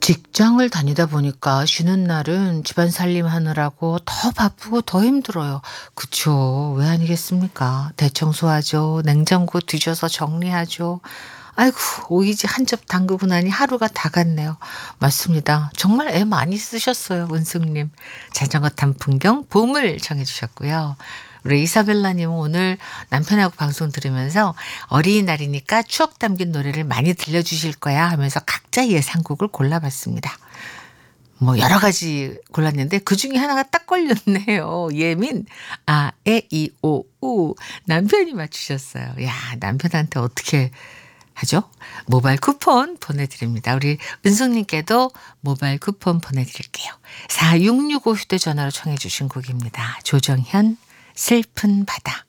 직장을 다니다 보니까 쉬는 날은 집안 살림하느라고 더 바쁘고 더 힘들어요. 그쵸. 왜 아니겠습니까? 대청소하죠. 냉장고 뒤져서 정리하죠. 아이고, 오이지 한 접 담그고 나니 하루가 다 갔네요. 맞습니다. 정말 애 많이 쓰셨어요, 은숙님. 자전거 탄 풍경, 봄을 정해 주셨고요. 우리 이사벨라님은 오늘 남편하고 방송 들으면서 어린이날이니까 추억 담긴 노래를 많이 들려주실 거야 하면서 각자 예상곡을 골라봤습니다. 뭐 여러 가지 골랐는데 그중에 하나가 딱 걸렸네요. 예민 에, 이, 오, 우 남편이 맞추셨어요. 야, 남편한테 어떻게 하죠? 모바일 쿠폰 보내드립니다. 우리 은숙님께도 모바일 쿠폰 보내드릴게요. 4665 휴대전화로 청해 주신 곡입니다. 조정현 슬픈 바다.